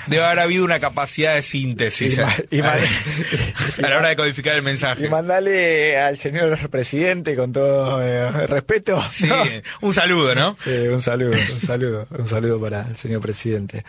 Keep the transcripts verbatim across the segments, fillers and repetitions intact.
debe haber habido una capacidad de síntesis y ma- y ma- a, a la hora de codificar el mensaje. Y mandale al señor presidente con todo eh, respeto. Sí, ¿no? un saludo, ¿no? Sí, un saludo, un saludo, un saludo para el señor presidente.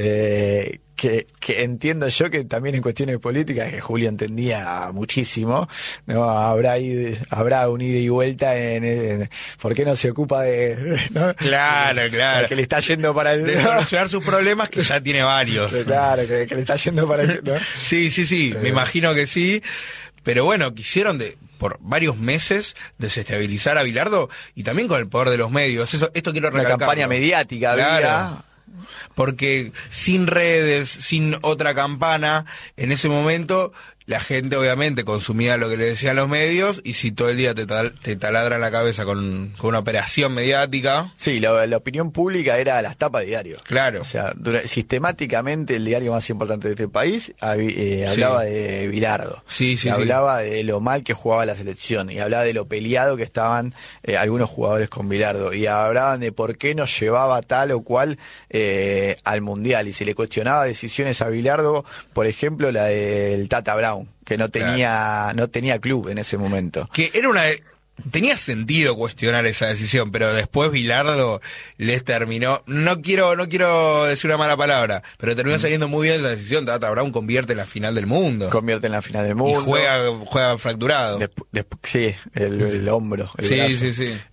Eh, que, que entiendo yo que también en cuestiones políticas, que Julio entendía muchísimo, no habrá ido, habrá un ida y vuelta en, en por qué no se ocupa de, ¿no? Claro, claro. Que le está yendo para el, de solucionar sus problemas, que ya tiene varios. Claro, que, que le está yendo para el, ¿no? Sí, sí, sí, me imagino que sí, pero bueno, quisieron de por varios meses desestabilizar a Bilardo y también con el poder de los medios. Eso, esto quiero Una recalcarlo. campaña mediática Claro. había. Porque sin redes, sin otra campana, en ese momento la gente obviamente consumía lo que le decían los medios, y si todo el día te, tal, te taladran la cabeza con, con una operación mediática... Sí, la, la opinión pública era las tapas de diario. Claro. O sea, dura, sistemáticamente el diario más importante de este país eh, hablaba sí. de Bilardo. Sí, sí, y sí. hablaba de lo mal que jugaba la selección, y hablaba de lo peleado que estaban eh, algunos jugadores con Bilardo, y hablaban de por qué no llevaba tal o cual eh, al Mundial, y se le cuestionaba decisiones a Bilardo, por ejemplo la del Tata Brown, que no tenía claro. no tenía club en ese momento. Que era una... Tenía sentido cuestionar esa decisión, pero después Bilardo les terminó, no quiero no quiero decir una mala palabra, pero terminó saliendo muy bien esa decisión. Tata Brown convierte en la final del mundo. Convierte en la final del mundo. Y juega juega fracturado. Desp- desp- sí, el, el hombro, el sí, brazo. sí, sí.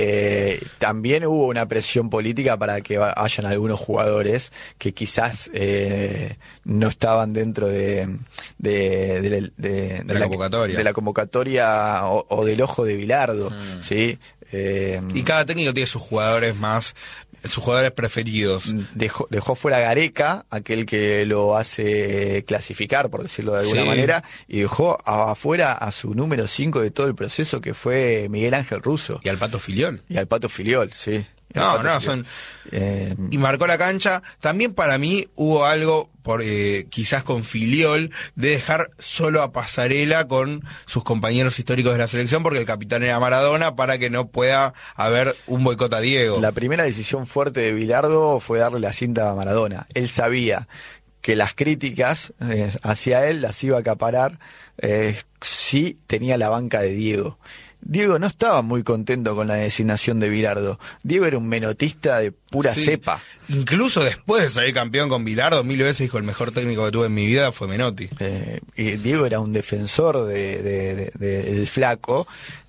Eh, también hubo una presión política para que hayan algunos jugadores que quizás eh, no estaban dentro de de, de, de, de, de la, la convocatoria de la convocatoria o, o del ojo de Bilardo, mm. ¿sí? Eh, y cada técnico tiene sus jugadores más, sus jugadores preferidos. Dejó, dejó fuera a Gareca, aquel que lo hace clasificar, por decirlo de alguna sí. manera, y dejó afuera a su número cinco de todo el proceso, que fue Miguel Ángel Russo. Y al Pato Filiol. Y al Pato Filiol, sí. No, no, son... Eh... Y marcó la cancha. También para mí hubo algo, por eh, quizás con Filiol, de dejar solo a Pasarela con sus compañeros históricos de la selección, porque el capitán era Maradona, para que no pueda haber un boicot a Diego. La primera decisión fuerte de Bilardo fue darle la cinta a Maradona. Él sabía que las críticas eh, hacia él las iba a acaparar eh, si tenía la banca de Diego. Diego no estaba muy contento con la designación de Bilardo. Diego era un menotista de pura sí. cepa. Incluso después de salir campeón con Bilardo, mil veces dijo: el mejor técnico que tuve en mi vida fue Menotti. Eh, y Diego era un defensor de, de, de, de, del Flaco,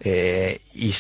eh, y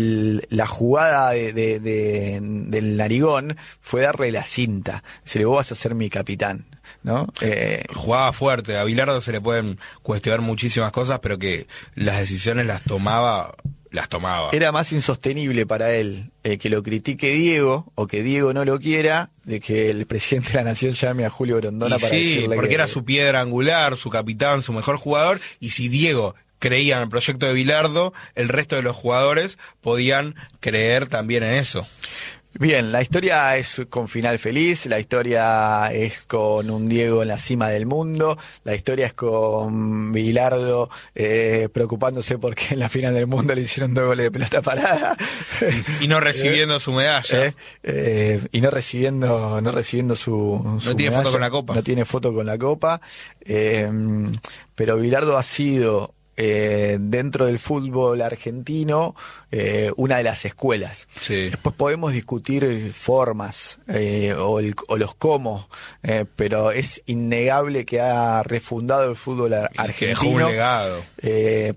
la jugada de, de, de, del Narigón fue darle la cinta. Decirle: vos vas a ser mi capitán, ¿no? Eh, Jugaba fuerte. A Bilardo se le pueden cuestionar muchísimas cosas, pero que las decisiones las tomaba, las tomaba. Era más insostenible para él eh, que lo critique Diego, o que Diego no lo quiera, de que el presidente de la Nación llame a Julio Grondona y para sí, decirle porque que... era su piedra angular, su capitán, su mejor jugador, y si Diego creía en el proyecto de Bilardo, el resto de los jugadores podían creer también en eso. Bien, la historia es con final feliz, la historia es con un Diego en la cima del mundo, la historia es con Bilardo eh, preocupándose porque en la final del mundo le hicieron dos goles de pelota parada. Y, y no recibiendo eh, su medalla. Eh, eh, y no recibiendo no recibiendo su, su No tiene medalla, foto con la copa. No tiene foto con la copa. Eh, pero Bilardo ha sido... Eh, dentro del fútbol argentino eh, una de las escuelas. Sí. Después podemos discutir formas eh, o, el, o los cómo, eh, pero es innegable que ha refundado el fútbol argentino. Que dejó un legado. Eh,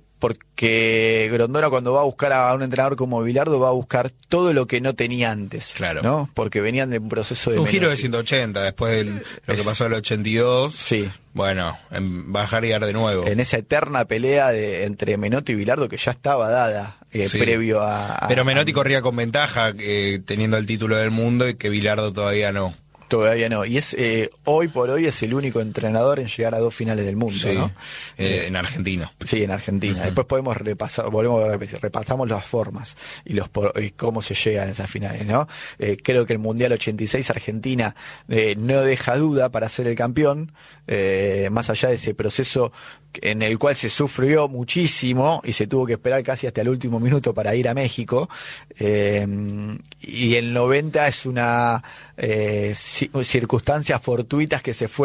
porque Grondona, cuando va a buscar a un entrenador como Bilardo, va a buscar todo lo que no tenía antes, claro, ¿no? Porque venían de un proceso de un Menotti. giro de ciento ochenta después de lo que es, pasó en el ochenta y dos. Sí. Bueno, en bajar y dar de nuevo. En esa eterna pelea de entre Menotti y Bilardo, que ya estaba dada eh, sí. previo a, a... Pero Menotti a, corría con ventaja eh, teniendo el título del mundo, y que Bilardo todavía no. Todavía no, y es eh, hoy por hoy es el único entrenador en llegar a dos finales del mundo, sí, ¿no? Eh, eh, en Argentina. Sí, en Argentina. Uh-huh. Después podemos repasar, volvemos a repetir, repasamos las formas y los y cómo se llega a esas finales, ¿no? Eh, creo que el Mundial ochenta y seis Argentina eh, no deja duda para ser el campeón, eh, más allá de ese proceso en el cual se sufrió muchísimo y se tuvo que esperar casi hasta el último minuto para ir a México, eh, y el noventa es una eh, circunstancias fortuitas que se fue